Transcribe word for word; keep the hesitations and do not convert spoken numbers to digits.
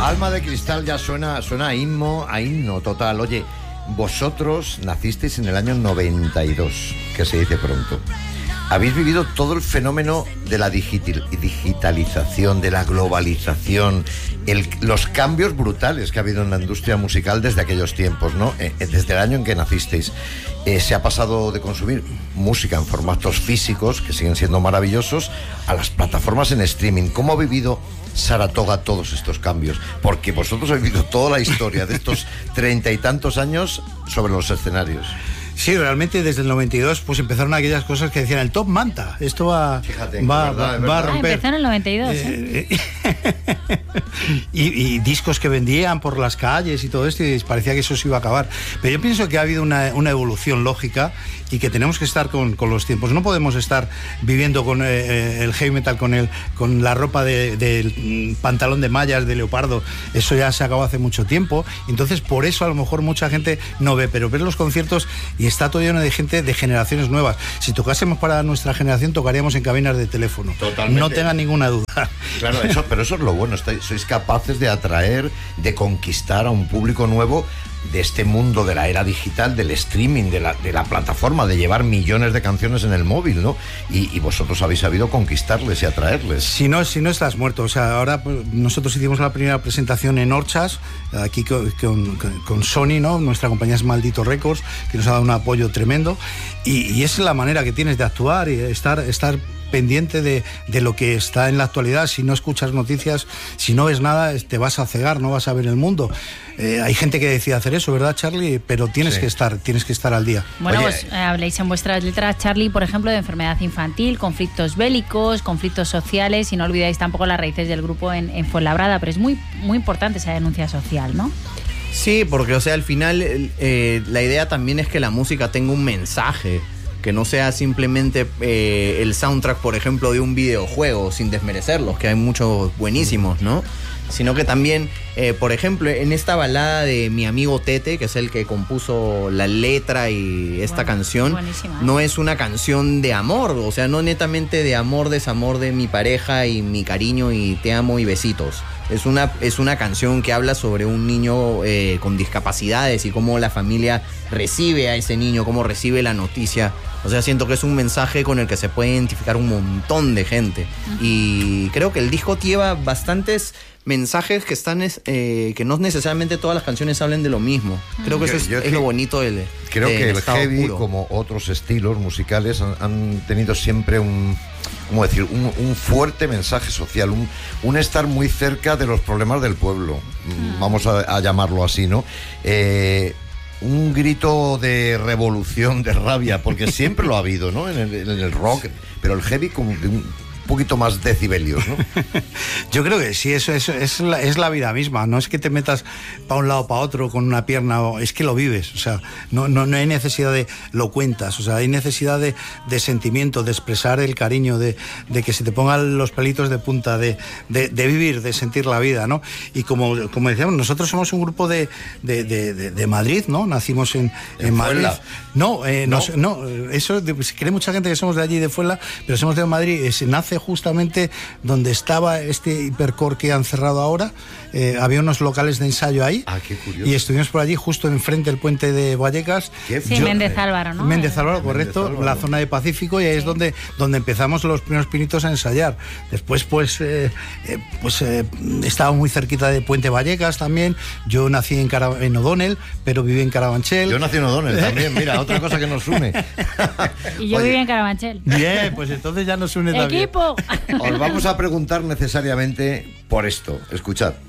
Alma de Cristal ya suena, suena a himno, a himno total. Oye, vosotros nacisteis en el año noventa y dos, que se dice pronto. Habéis vivido todo el fenómeno de la digital, digitalización, de la globalización, el, los cambios brutales que ha habido en la industria musical desde aquellos tiempos, ¿no? Eh, desde el año en que nacisteis. Eh, se ha pasado de consumir música en formatos físicos, que siguen siendo maravillosos, a las plataformas en streaming. ¿Cómo ha vivido Saratoga todos estos cambios? Porque vosotros habéis vivido toda la historia de estos treinta y tantos años sobre los escenarios. Sí, realmente desde el noventa y dos pues empezaron aquellas cosas que decían el top manta. Esto va, Fíjate, va, verdad, va, va a romper. Ah, empezó en el noventa y dos. Eh, eh, y, y discos que vendían por las calles y todo esto, y parecía que eso se iba a acabar. Pero yo pienso que ha habido una, una evolución lógica y que tenemos que estar con, con los tiempos. No podemos estar viviendo con eh, el heavy metal, con, el, con la ropa del de, de pantalón de mallas, de leopardo. Eso ya se acabó hace mucho tiempo. Entonces, por eso a lo mejor mucha gente no ve, pero ver los conciertos y está todo lleno de gente de generaciones nuevas. Si tocásemos para nuestra generación, tocaríamos en cabinas de teléfono. Totalmente. No tengan ninguna duda. Claro, eso, pero eso es lo bueno. Estáis, sois capaces de atraer, de conquistar a un público nuevo de este mundo de la era digital, del streaming, de la, de la plataforma, de llevar millones de canciones en el móvil, ¿no? Y, y vosotros habéis sabido conquistarles y atraerles. Si no, si no estás muerto. O sea, ahora pues, nosotros hicimos la primera presentación en Orchas, aquí con, con, con Sony, ¿no? Nuestra compañía es Maldito Records, que nos ha dado un apoyo tremendo. Y, y es la manera que tienes de actuar y estar, estar pendiente de, de lo que está en la actualidad. Si no escuchas noticias, si no ves nada, te vas a cegar, no vas a ver el mundo. Eh, hay gente que decide hacer eso, ¿verdad, Charlie? Pero tienes sí. que estar, tienes que estar al día. Bueno, Oye, pues eh, habléis en vuestras letras, Charlie, por ejemplo, de enfermedad infantil, conflictos bélicos, conflictos sociales, y no olvidáis tampoco las raíces del grupo en, en Fuenlabrada, pero es muy, muy importante esa denuncia social, ¿no? Sí, porque, o sea, al final eh, la idea también es que la música tenga un mensaje, que no sea simplemente eh, el soundtrack, por ejemplo, de un videojuego, sin desmerecerlos, que hay muchos buenísimos, ¿no? Sino que también, eh, por ejemplo, en esta balada de mi amigo Tete, que es el que compuso la letra y esta bueno, canción, buenísima, ¿eh? No es una canción de amor, o sea, no netamente de amor, desamor de mi pareja y mi cariño y te amo y besitos. Es una, es una canción que habla sobre un niño eh, con discapacidades y cómo la familia recibe a ese niño, cómo recibe la noticia. O sea, siento que es un mensaje con el que se puede identificar un montón de gente. Uh-huh. Y creo que el disco lleva bastantes mensajes que están eh, que no necesariamente todas las canciones hablen de lo mismo. Creo que eso es, yo, es lo bonito del creo de que el heavy, puro. Como otros estilos musicales, han, han tenido siempre un, ¿cómo decir? Un, un fuerte mensaje social, un, un estar muy cerca de los problemas del pueblo, mm. vamos a, a llamarlo así, ¿no? Eh, un grito de revolución, de rabia, porque siempre lo ha habido, ¿no? En el, en el rock, pero el heavy como de un poquito más decibelios, ¿no? Yo creo que sí, eso, eso es, la, es la vida misma. No es que te metas para un lado o para otro con una pierna, es que lo vives. O sea, no, no, no hay necesidad de lo cuentas. O sea, hay necesidad de, de sentimiento, de expresar el cariño, de, de que se te pongan los pelitos de punta, de, de, de vivir, de sentir la vida, ¿no? Y como, como decíamos, nosotros somos un grupo de, de, de, de, de Madrid, ¿no? Nacimos en, en Madrid. No, eh, no, no, eso se cree mucha gente que somos de allí, de Fuenla, pero somos de Madrid. Es, nace justamente donde estaba este hipercore que han cerrado ahora. Eh, había unos locales de ensayo ahí. Ah, qué curioso. Y estuvimos por allí justo enfrente del puente de Vallecas. Sí, Yo, Méndez Álvaro, ¿no? Méndez Álvaro, correcto, Méndez Álvaro. La zona de Pacífico, y ahí sí. es donde, donde empezamos los primeros pinitos a ensayar. Después pues, eh, eh, pues eh, estaba muy cerquita de Puente Vallecas también. Yo nací en, Cara- en O'Donnell, pero viví en Carabanchel. Yo nací en O'Donnell también, mira, otra cosa que nos une. Y yo Oye, viví en Carabanchel. Bien, pues entonces ya nos une también. ¡Equipo! Os vamos a preguntar necesariamente por esto. Escuchad.